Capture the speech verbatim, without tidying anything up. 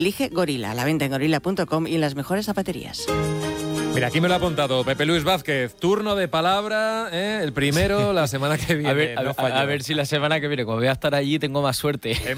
Elige Gorila, a la venta en gorila punto com y en las mejores zapaterías. Mira, aquí me lo ha apuntado Pepe Luis Vázquez. Turno de palabra, ¿eh? El primero la semana que viene. A ver, a, no a, a ver si la semana que viene, como voy a estar allí, tengo más suerte.